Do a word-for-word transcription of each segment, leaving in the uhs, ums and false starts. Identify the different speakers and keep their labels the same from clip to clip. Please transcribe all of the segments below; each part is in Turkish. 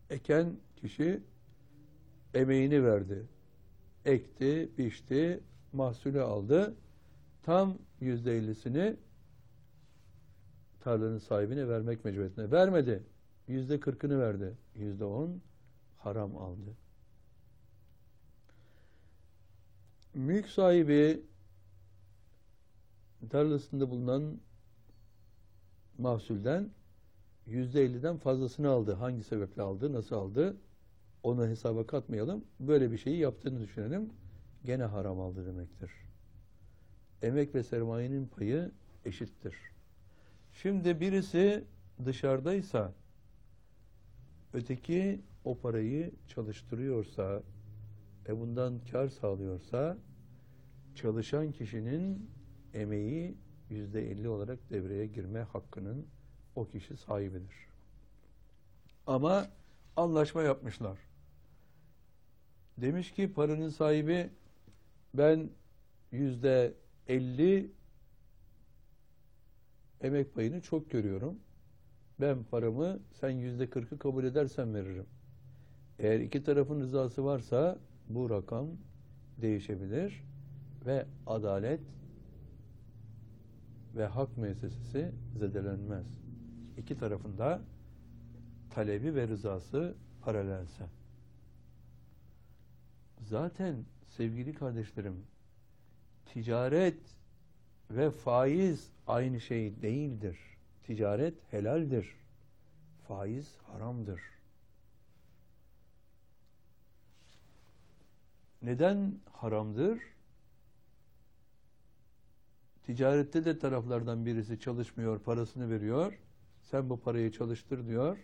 Speaker 1: Eken kişi emeğini verdi. Ekti, biçti, mahsulü aldı. Tam yüzde ellisini tarlanın sahibine vermek mecburiyetinde. Vermedi. Yüzde kırkını verdi. Yüzde on haram aldı. Mülk sahibi tarlasında bulunan mahsulden yüzde elliden fazlasını aldı. Hangi sebeple aldı, nasıl aldı? Onu hesaba katmayalım. Böyle bir şeyi yaptığını düşünelim. Gene haram aldı demektir. Emek ve sermayenin payı eşittir. Şimdi birisi dışarıdaysa, öteki o parayı çalıştırıyorsa, e bundan kar sağlıyorsa, çalışan kişinin emeği yüzde elli olarak devreye girme hakkının o kişi sahibidir. Ama anlaşma yapmışlar. Demiş ki paranın sahibi, ben yüzde elli emek payını çok görüyorum. Ben paramı sen yüzde kırkı kabul edersen veririm. Eğer iki tarafın rızası varsa bu rakam değişebilir ve adalet ve hak müessesesi zedelenmez. İki tarafında talebi ve rızası paralelse. Zaten sevgili kardeşlerim, ticaret ve faiz aynı şey değildir. Ticaret helaldir. Faiz haramdır. Neden haramdır? Ticarette de taraflardan birisi çalışmıyor, parasını veriyor. Sen bu parayı çalıştır diyor.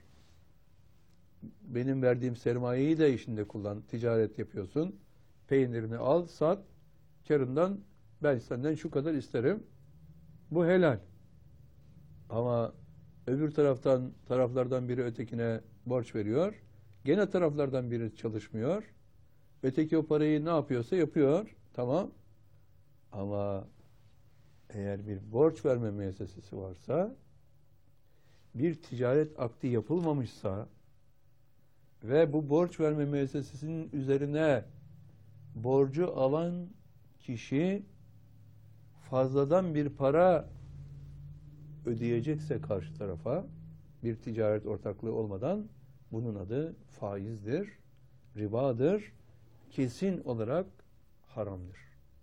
Speaker 1: Benim verdiğim sermayeyi de işinde kullan. Ticaret yapıyorsun. Peynirini al, sat. Karından ben senden şu kadar isterim. Bu helal. Ama öbür taraftan taraflardan biri ötekine borç veriyor. Gene taraflardan biri çalışmıyor. Öteki o parayı ne yapıyorsa yapıyor. Tamam. Ama eğer bir borç verme müessesesi varsa, bir ticaret akdi yapılmamışsa ve bu borç verme müessesesinin üzerine borcu alan kişi fazladan bir para ödeyecekse karşı tarafa, bir ticaret ortaklığı olmadan, bunun adı faizdir, ribadır, kesin olarak haramdır.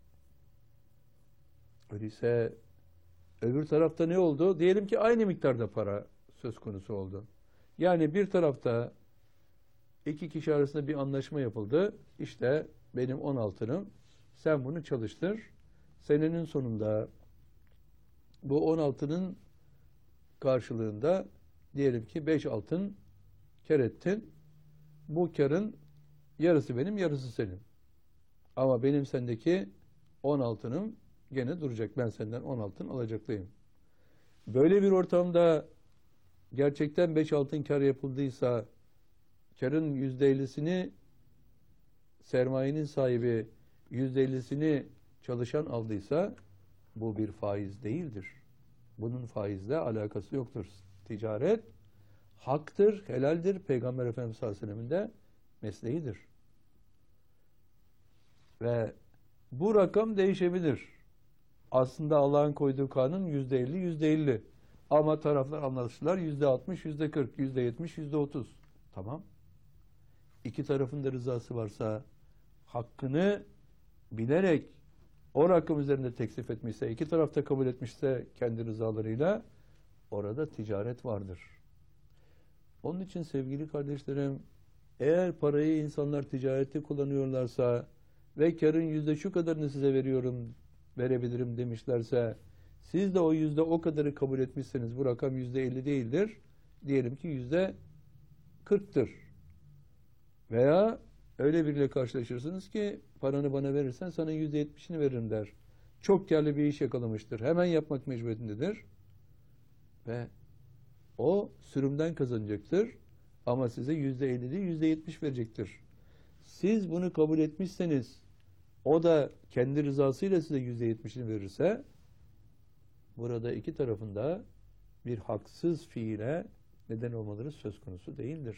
Speaker 1: Öyleyse öbür tarafta ne oldu? Diyelim ki aynı miktarda para söz konusu oldu. Yani bir tarafta iki kişi arasında bir anlaşma yapıldı. İşte benim on altınım, sen bunu çalıştır. Senenin sonunda bu on altının karşılığında diyelim ki beş altın kar ettin. Bu karın yarısı benim, yarısı senin. Ama benim sendeki on altınım gene duracak. Ben senden on altın alacaklıyım. Böyle bir ortamda gerçekten beş altın kar yapıldıysa, karın yüzde ellisini sermayenin sahibi, yüzde ellisini çalışan aldıysa, bu bir faiz değildir. Bunun faizle alakası yoktur. Ticaret haktır, helaldir. Peygamber Efendimiz sallallahu aleyhi ve sellem'in de mesleğidir. Ve bu rakam değişebilir. Aslında Allah'ın koyduğu kanun yüzde elli, yüzde elli. Ama taraflar anlaştılar yüzde altmış, yüzde kırk, yüzde yetmiş, yüzde otuz. Tamam. İki tarafın da rızası varsa, hakkını bilerek o rakam üzerinde teklif etmişse, iki tarafta kabul etmişse kendi rızalarıyla, orada ticaret vardır. Onun için sevgili kardeşlerim, eğer parayı insanlar ticarette kullanıyorlarsa ve karın yüzde şu kadarını size veriyorum, verebilirim demişlerse, siz de o yüzde o kadarı kabul etmişseniz, bu rakam yüzde elli değildir. Diyelim ki yüzde kırktır. Veya öyle biriyle karşılaşırsınız ki, paranı bana verirsen sana yüzde yetmişini veririm der. Çok karlı bir iş yakalamıştır. Hemen yapmak mecburiyetindedir. Ve o sürümden kazanacaktır. Ama size yüzde elli değil, yüzde yetmiş verecektir. Siz bunu kabul etmişseniz, o da kendi rızasıyla size yüzde yetmişini verirse, burada iki tarafında bir haksız fiile neden olmaları söz konusu değildir.